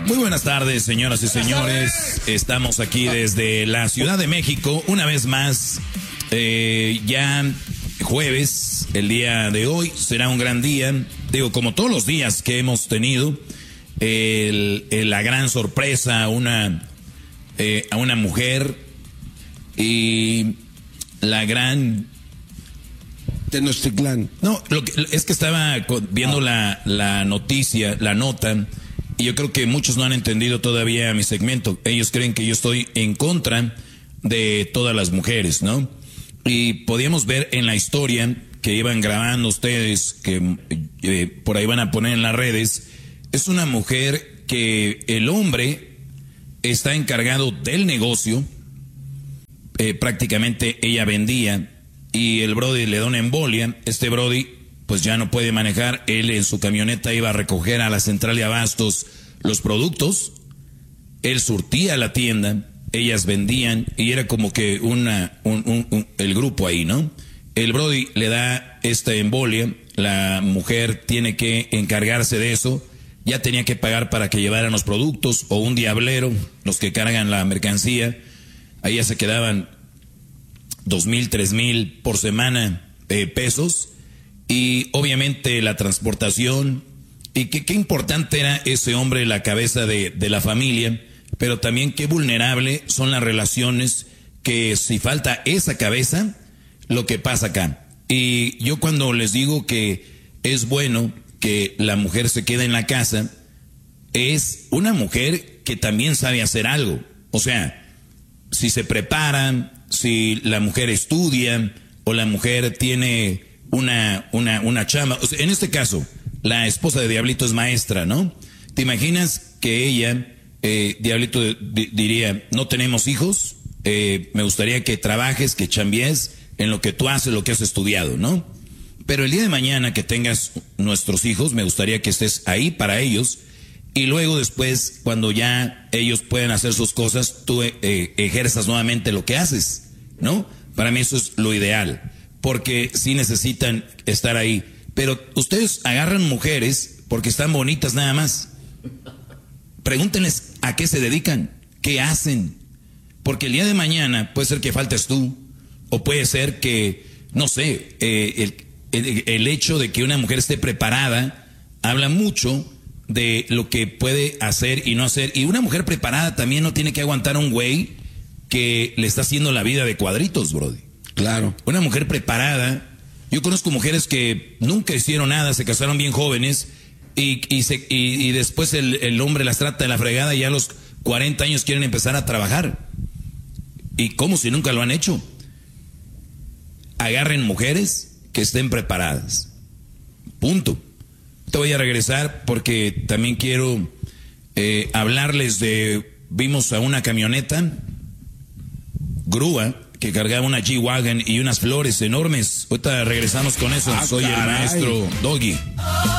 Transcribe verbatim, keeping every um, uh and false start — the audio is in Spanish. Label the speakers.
Speaker 1: Muy buenas tardes, señoras y señores. Estamos aquí desde la Ciudad de México, una vez más. Eh, ya jueves, el día de hoy, será un gran día. Digo, como todos los días que hemos tenido, el, el, la gran sorpresa, una, eh, a una mujer y la gran...
Speaker 2: Tenochtitlán.
Speaker 1: No, lo que, es que estaba viendo la, la noticia, la nota, y yo creo que muchos no han entendido todavía mi segmento. Ellos creen que yo estoy en contra de todas las mujeres, ¿no? Y podíamos ver en la historia que iban grabando ustedes, que eh, por ahí van a poner en las redes, es una mujer que el hombre está encargado del negocio, eh, prácticamente ella vendía, y el brody le da una embolia. Este brody pues ya no puede manejar, él en su camioneta iba a recoger a la central de abastos los productos, él surtía la tienda, ellas vendían y era como que una un, un, un, el grupo ahí, ¿no? El brody le da esta embolia, la mujer tiene que encargarse de eso, ya tenía que pagar para que llevaran los productos, o un diablero, los que cargan la mercancía, ahí ya se quedaban dos mil, tres mil por semana eh, pesos, y obviamente la transportación, y que, qué importante era ese hombre, la cabeza de, de la familia, pero también qué vulnerable son las relaciones, que si falta esa cabeza, lo que pasa acá. Y yo cuando les digo que es bueno que la mujer se quede en la casa, es una mujer que también sabe hacer algo. O sea, si se prepara, si la mujer estudia, o la mujer tiene una, una, una chamba. O sea, en este caso, la esposa de Diablito es maestra, ¿no? ¿Te imaginas que ella, eh, Diablito d- diría, no tenemos hijos, eh, me gustaría que trabajes, que chambies en lo que tú haces, lo que has estudiado, ¿no? Pero el día de mañana que tengas nuestros hijos, me gustaría que estés ahí para ellos, y luego después, cuando ya ellos pueden hacer sus cosas, tú eh, ejerzas nuevamente lo que haces, ¿no? Para mí eso es lo ideal, porque sí necesitan estar ahí. Pero ustedes agarran mujeres porque están bonitas nada más. Pregúntenles a qué se dedican, qué hacen. Porque el día de mañana puede ser que faltes tú, o puede ser que, no sé, eh, el, el, el hecho de que una mujer esté preparada habla mucho de lo que puede hacer y no hacer. Y una mujer preparada también no tiene que aguantar a un güey que le está haciendo la vida de cuadritos, brody.
Speaker 2: Claro.
Speaker 1: Una mujer preparada. Yo conozco mujeres que nunca hicieron nada, se casaron bien jóvenes y, y, se, y, y después el, el hombre las trata de la fregada y ya a los cuarenta años quieren empezar a trabajar. Y como si nunca lo han hecho. Agarren mujeres que estén preparadas. Punto. Te voy a regresar porque también quiero eh, hablarles de... Vimos a una camioneta, grúa, que cargaba una G-Wagon y unas flores enormes. Ahorita regresamos con eso.
Speaker 2: Ah,
Speaker 1: Soy
Speaker 2: caray.
Speaker 1: el maestro Doggy.